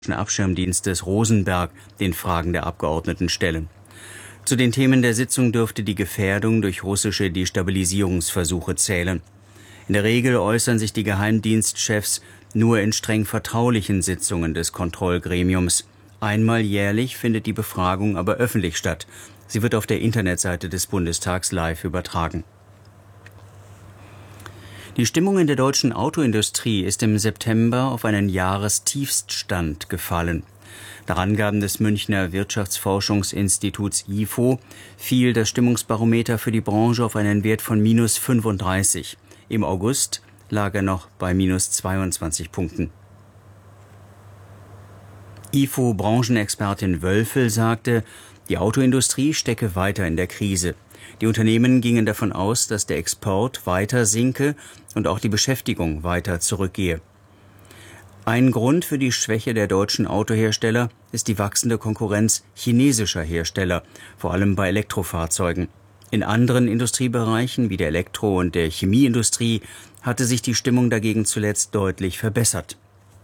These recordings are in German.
Abschirmdienstes Rosenberg den Fragen der Abgeordneten stellen. Zu den Themen der Sitzung dürfte die Gefährdung durch russische Destabilisierungsversuche zählen. In der Regel äußern sich die Geheimdienstchefs nur in streng vertraulichen Sitzungen des Kontrollgremiums. Einmal jährlich findet die Befragung aber öffentlich statt. Sie wird auf der Internetseite des Bundestags live übertragen. Die Stimmung in der deutschen Autoindustrie ist im September auf einen Jahrestiefststand gefallen. Nach Angaben des Münchner Wirtschaftsforschungsinstituts IFO fiel das Stimmungsbarometer für die Branche auf einen Wert von -35. Im August lag er noch bei -22 Punkten. IFO-Branchenexpertin Wölfel sagte, die Autoindustrie stecke weiter in der Krise. Die Unternehmen gingen davon aus, dass der Export weiter sinke und auch die Beschäftigung weiter zurückgehe. Ein Grund für die Schwäche der deutschen Autohersteller ist die wachsende Konkurrenz chinesischer Hersteller, vor allem bei Elektrofahrzeugen. In anderen Industriebereichen wie der Elektro- und der Chemieindustrie hatte sich die Stimmung dagegen zuletzt deutlich verbessert.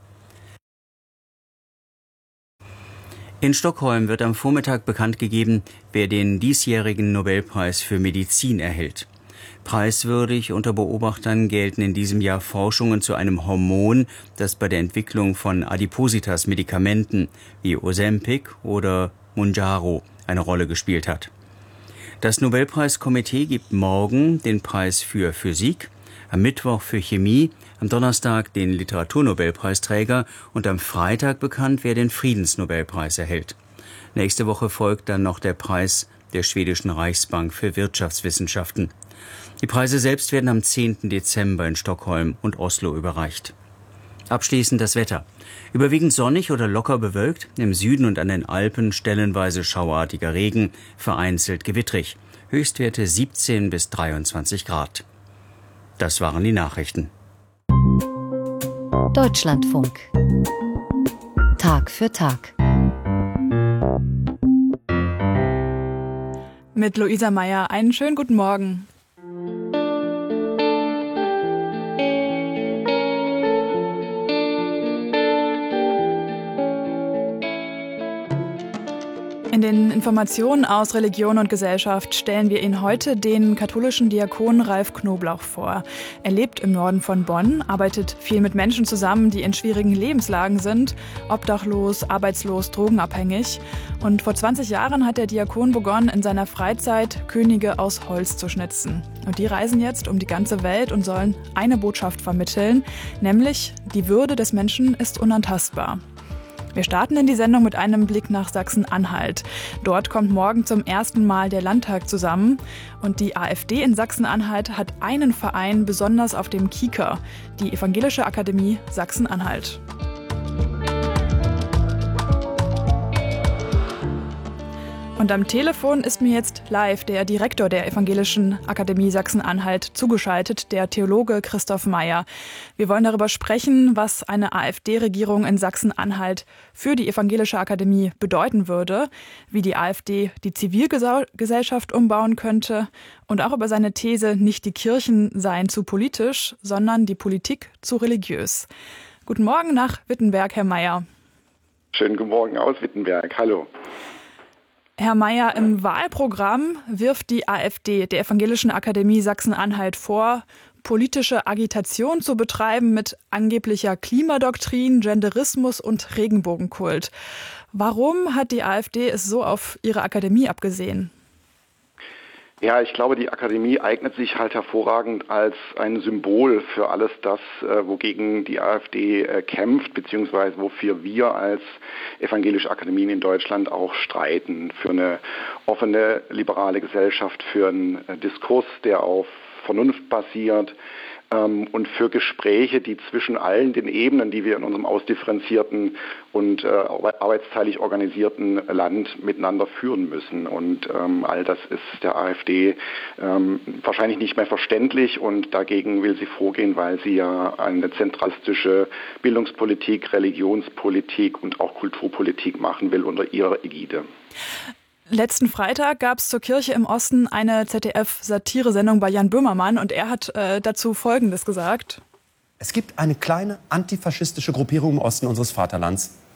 In Stockholm wird am Vormittag bekannt gegeben, wer den diesjährigen Nobelpreis für Medizin erhält. Preiswürdig unter Beobachtern gelten in diesem Jahr Forschungen zu einem Hormon, das bei der Entwicklung von Adipositas-Medikamenten wie Ozempic oder Mounjaro eine Rolle gespielt hat. Das Nobelpreiskomitee gibt morgen den Preis für Physik, am Mittwoch für Chemie, am Donnerstag den Literaturnobelpreisträger und am Freitag bekannt, wer den Friedensnobelpreis erhält. Nächste Woche folgt dann noch der Preis der schwedischen Reichsbank für Wirtschaftswissenschaften. Die Preise selbst werden am 10. Dezember in Stockholm und Oslo überreicht. Abschließend das Wetter. Überwiegend sonnig oder locker bewölkt, im Süden und an den Alpen stellenweise schauartiger Regen, vereinzelt gewittrig. Höchstwerte 17 bis 23 Grad. Das waren die Nachrichten. Deutschlandfunk. Tag für Tag. Mit Luisa Meyer einen schönen guten Morgen. In den Informationen aus Religion und Gesellschaft stellen wir Ihnen heute den katholischen Diakon Ralf Knoblauch vor. Er lebt im Norden von Bonn, arbeitet viel mit Menschen zusammen, die in schwierigen Lebenslagen sind, obdachlos, arbeitslos, drogenabhängig. Und vor 20 Jahren hat der Diakon begonnen, in seiner Freizeit Könige aus Holz zu schnitzen. Und die reisen jetzt um die ganze Welt und sollen eine Botschaft vermitteln, nämlich die Würde des Menschen ist unantastbar. Wir starten in die Sendung mit einem Blick nach Sachsen-Anhalt. Dort kommt morgen zum ersten Mal der Landtag zusammen. Und die AfD in Sachsen-Anhalt hat einen Verein besonders auf dem Kieker, die Evangelische Akademie Sachsen-Anhalt. Und am Telefon ist mir jetzt live der Direktor der Evangelischen Akademie Sachsen-Anhalt zugeschaltet, der Theologe Christoph Meyer. Wir wollen darüber sprechen, was eine AfD-Regierung in Sachsen-Anhalt für die Evangelische Akademie bedeuten würde, wie die AfD die Zivilgesellschaft umbauen könnte und auch über seine These, nicht die Kirchen seien zu politisch, sondern die Politik zu religiös. Guten Morgen nach Wittenberg, Herr Meyer. Schönen guten Morgen aus Wittenberg. Hallo. Herr Meyer, im Wahlprogramm wirft die AfD der Evangelischen Akademie Sachsen-Anhalt vor, politische Agitation zu betreiben mit angeblicher Klimadoktrin, Genderismus und Regenbogenkult. Warum hat die AfD es so auf ihre Akademie abgesehen? Ja, ich glaube, die Akademie eignet sich halt hervorragend als ein Symbol für alles das, wogegen die AfD kämpft, beziehungsweise wofür wir als evangelische Akademien in Deutschland auch streiten. Für eine offene, liberale Gesellschaft, für einen Diskurs, der auf Vernunft basiert, und für Gespräche, die zwischen allen den Ebenen, die wir in unserem ausdifferenzierten und arbeitsteilig organisierten Land miteinander führen müssen. Und all das ist der AfD wahrscheinlich nicht mehr verständlich und dagegen will sie vorgehen, weil sie ja eine zentralistische Bildungspolitik, Religionspolitik und auch Kulturpolitik machen will unter ihrer Ägide. Letzten Freitag gab es zur Kirche im Osten eine ZDF-Satire-Sendung bei Jan Böhmermann und er hat dazu Folgendes gesagt. Es gibt eine kleine antifaschistische Gruppierung im Osten unseres Vaterlands,